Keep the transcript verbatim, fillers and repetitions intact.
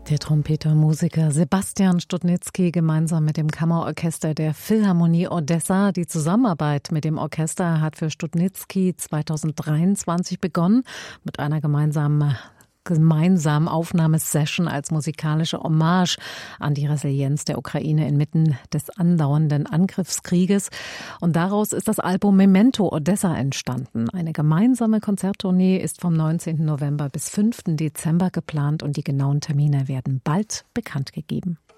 Der Trompeter Musiker Sebastian Studnitzky gemeinsam mit dem Kammerorchester der Philharmonie Odessa. Die Zusammenarbeit mit dem Orchester hat für Studnitzky zweitausenddreiundzwanzig begonnen mit einer gemeinsamen gemeinsamen Aufnahmesession als musikalische Hommage an die Resilienz der Ukraine inmitten des andauernden Angriffskrieges. Und daraus ist das Album Memento Odessa entstanden. Eine gemeinsame Konzerttournee ist vom neunzehnten November bis fünften Dezember geplant und die genauen Termine werden bald bekannt gegeben.